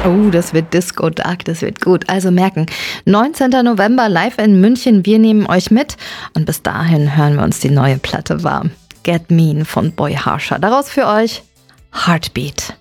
Oh, das wird Disco Dark, das wird gut. Also merken, 19. November live in München, wir nehmen euch mit. Und bis dahin hören wir uns die neue Platte warm. Get Mean von Boy Harsher. Daraus für euch Heartbeat.